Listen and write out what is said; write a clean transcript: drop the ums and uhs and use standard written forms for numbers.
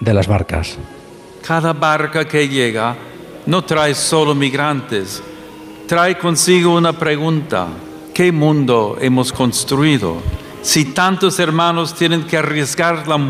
de las barcas. Cada barca que llega no trae solo migrantes, trae consigo una pregunta: ¿qué mundo hemos construido? Si tantos hermanos tienen que arriesgar la